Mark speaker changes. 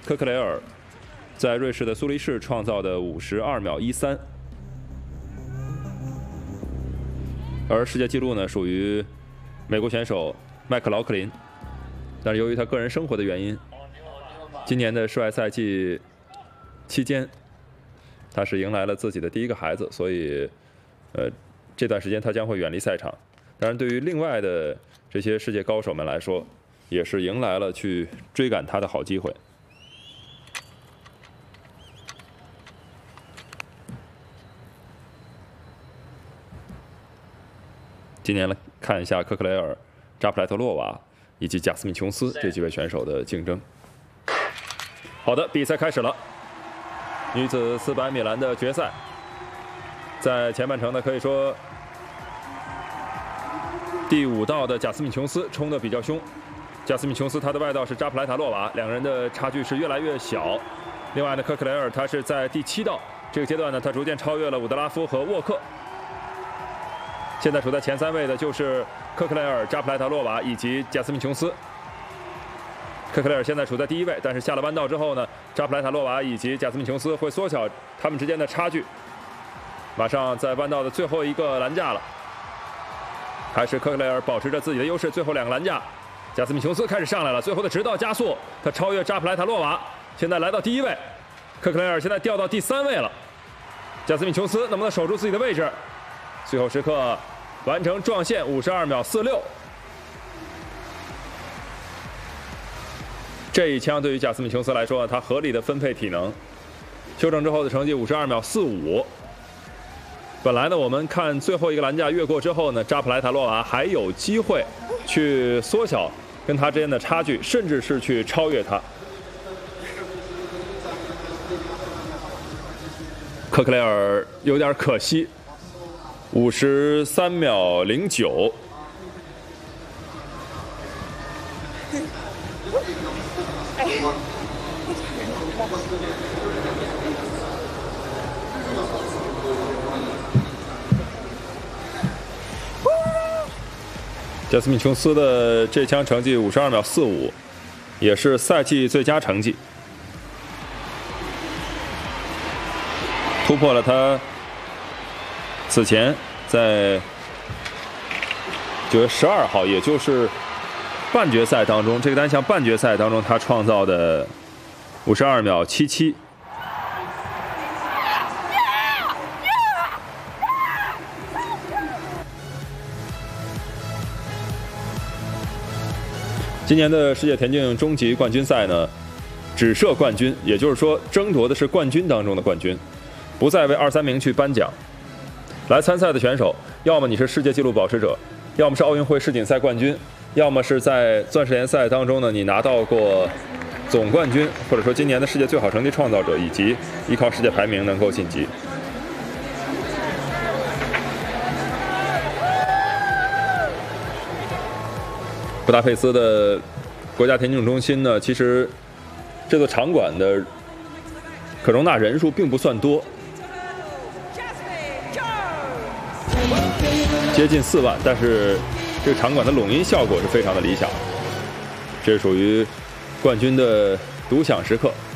Speaker 1: 科克雷尔在瑞士的苏黎世创造的52秒13，而世界纪录呢属于美国选手麦克劳克林，但是由于他个人生活的原因，今年的世外赛季期间，他是迎来了自己的第一个孩子，所以这段时间他将会远离赛场。当然，对于另外的这些世界高手们来说，也是迎来了去追赶他的好机会。今年来看一下科克雷尔、扎普莱特洛娃以及贾斯敏·琼斯这几位选手的竞争。好的，比赛开始了，女子400米栏的决赛。在前半程呢，可以说第5道的贾斯敏·琼斯冲得比较凶。贾斯敏·琼斯她的外道是扎普莱塔洛娃，两个人的差距是越来越小。另外呢，科克雷尔他是在第7道这个阶段呢，他逐渐超越了伍德拉夫和沃克。现在处在前3位的就是科克雷尔、扎普莱塔洛娃以及贾斯敏·琼斯。科克雷尔现在处在第1位，但是下了弯道之后呢，扎普莱塔洛娃以及贾斯敏·琼斯会缩小他们之间的差距。马上在弯道的最后一个栏架了，还是科克雷尔保持着自己的优势，最后2个栏架。贾斯敏·琼斯开始上来了，最后的直道加速，他超越扎普莱塔洛娃，现在来到第1位。科克雷尔现在掉到第3位了。贾斯敏·琼斯能不能守住自己的位置？最后时刻完成撞线，52秒46。这一枪对于贾斯敏·琼斯来说，他合理的分配体能，修正之后的成绩52秒45。本来呢，我们看最后一个栏架越过之后呢，扎普莱塔洛娃还有机会去缩小跟他之间的差距，甚至是去超越他。科克雷尔有点可惜，53秒09。贾斯敏·琼斯的这枪成绩52秒45，也是赛季最佳成绩，突破了他此前在9月12号，也就是半决赛当中，这个单项半决赛当中他创造的52秒77。今年的世界田径终极冠军赛呢，只设冠军，也就是说争夺的是冠军当中的冠军，不再为2、3名去颁奖。来参赛的选手，要么你是世界纪录保持者，要么是奥运会世锦赛冠军，要么是在钻石联赛当中呢你拿到过总冠军，或者说今年的世界最好成绩创造者，以及依靠世界排名能够晋级。布达佩斯的国家田径中心呢，其实这座场馆的可容纳人数并不算多，接近4万，但是这个场馆的拢音效果是非常的理想，这是属于冠军的独享时刻。